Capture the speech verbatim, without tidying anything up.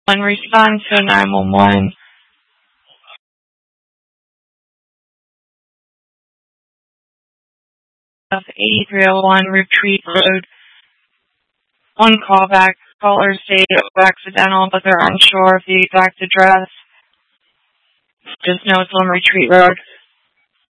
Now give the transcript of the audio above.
One respond to nine one one. Of eighty-three oh one Retreat Road. One callback. Callers say it was accidental, but they're unsure of the exact address. Just know it's on Retreat Road.